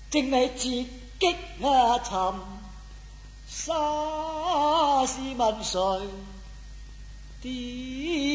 正係自擊沉，沙是問誰？點